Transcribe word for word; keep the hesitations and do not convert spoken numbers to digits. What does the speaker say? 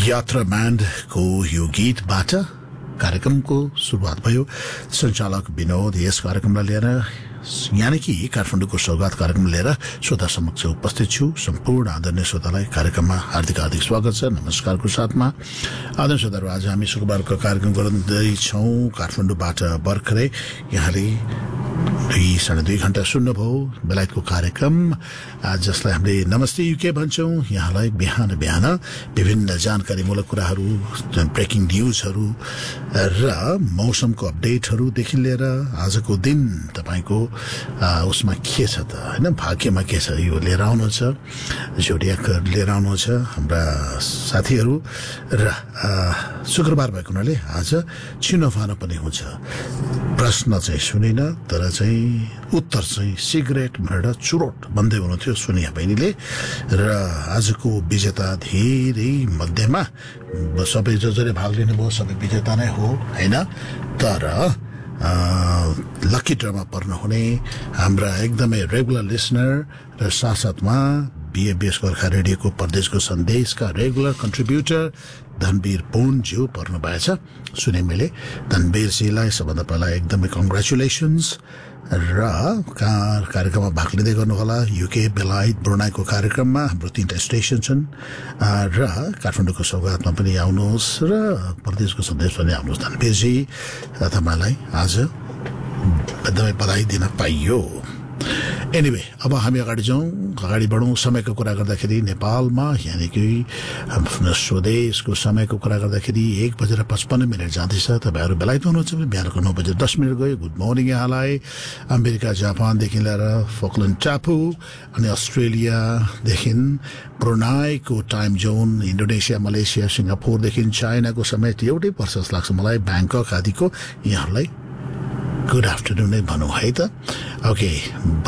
यात्रा ब्यान्डको यो गीतबाट कार्यक्रमको सुरुवात भयो। सञ्चालक विनोद यस कार्यक्रमलाई लिएर यानि कि काठमाडौँको सौगात कार्यक्रम लिएर श्रोता समक्ष उपस्थित छु। सम्पूर्ण आदरणीय श्रोतालाई कार्यक्रममा हार्दिक हार्दिक स्वागत छ। नमस्कारको साथमा आदरणीय श्रोताहरू, आज हामी शुक्रबारको कार्यक्रम गर्दैछौँ काठमाडौँबाट भर्खरै। यहाँले दुई साढे दुई घण्टा सुन्नुभयो बेलायतको कार्यक्रम, जसलाई हामीले नमस्ते युके भन्छौँ। यहाँलाई बिहान बिहान विभिन्न जानकारीमूलक कुराहरू, ब्रेकिङ न्युजहरू र मौसमको अपडेटहरूदेखि लिएर आजको दिन तपाईँको उसमा के छ त होइन, भाग्यमा के छ यो लिएर आउनुहुन्छ, जोडियाक लिएर आउनुहुन्छ हाम्रा साथीहरू। र शुक्रबार भएको हुनाले आज छिनोफानो पनि हुन्छ। प्रश्न चाहिँ सुनिन, तर चाहिँ उत्तर चाहिँ सिगरेट भनेर चुरोट भन्दै हुनुहुन्थ्यो सुनिया बहिनीले। र आजको विजेता धेरै मध्येमा सबै जो जसले भाग लिनुभयो सबै विजेता नै हो होइन, तर लकी ड्रमा पर्नुहुने हाम्रा एकदमै रेगुलर लिसनर र साथसाथमा बिएबीएस गोर्खा रेडियोको प्रदेशको सन्देशका रेगुलर कन्ट्रिब्युटर धनवीर पुनज्यू पर्नु भएछ सुनेमीले। धनवीरजीलाई सबभन्दा पहिला एकदमै कङ्ग्रेचुलेसन्स र कार्यक्रममा भाग लिँदै गर्नुहोला। युके, बेलायत, ब्रुनाईको कार्यक्रममा हाम्रो तीनटा स्टेसन छन् र काठमाडौँको सौगातमा पनि आउनुहोस् र प्रदेशको सन्देश पनि आउनुहोस्। धनवीरजी, तपाईँलाई आज एकदमै बधाई दिन पाइयो। एनिवे, अब हामी अगाडि जाउँ, अगाडि बढौँ। समयको कुरा गर्दाखेरि नेपालमा यानि कि आफ्नो स्वदेशको समयको कुरा गर्दाखेरि एक बजेर पचपन्न मिनट जाँदैछ। तपाईँहरू बेलायतमा हुनुहुन्छ भने बिहानको नौ बजेर दस मिनट गयो। गुड मर्निङ यहाँलाई। अमेरिका, जापानदेखि लिएर फकल्यान्ड टापु अनि अस्ट्रेलियादेखि ब्रुनाईको टाइम जोन, इन्डोनेसिया, मलेसिया, सिङ्गापुरदेखि चाइनाको समय एउटै पर्छ जस्तो लाग्छ मलाई, ब्याङ्कक आदिको। यहाँहरूलाई गुड आफ्टरनुन नै भनौँ है त। ओके,